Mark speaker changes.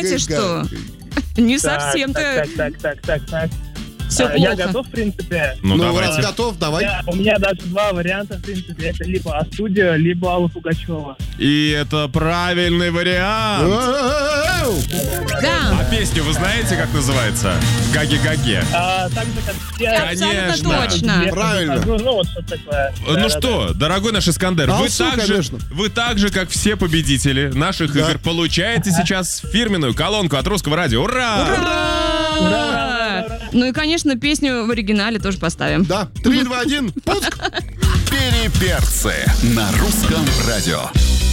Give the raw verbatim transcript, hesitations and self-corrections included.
Speaker 1: знаете что? Не совсем-то.
Speaker 2: Так, так, так, так, так.
Speaker 1: Все плохо.
Speaker 2: Я готов, в принципе.
Speaker 3: Ну,
Speaker 4: Ну,
Speaker 3: давайте.
Speaker 4: раз готов, давай.
Speaker 2: Я- у меня даже два варианта, в принципе. Это либо А-студио, либо Алла Пугачева.
Speaker 3: И это правильный вариант.
Speaker 4: Эу!
Speaker 1: Да,
Speaker 3: А песню вы знаете, как называется? Гаги-гаги.
Speaker 2: А, так же, как все...
Speaker 1: абсолютно
Speaker 3: Конечно.
Speaker 1: точно.
Speaker 4: Правильно.
Speaker 2: Ну, ну, вот что такое.
Speaker 3: Ну
Speaker 2: Да-да-да.
Speaker 3: что, дорогой наш Искандер, вы
Speaker 4: Алсу,
Speaker 3: так, же,
Speaker 4: конечно.
Speaker 3: вы так же, как все победители наших
Speaker 4: Да.
Speaker 3: игр, получаете сейчас фирменную колонку от Русского радио. Ура!
Speaker 1: Ура! Ну и, конечно, песню в оригинале тоже поставим.
Speaker 4: Да, три, два, один, пуск.
Speaker 5: Переперцы на русском радио.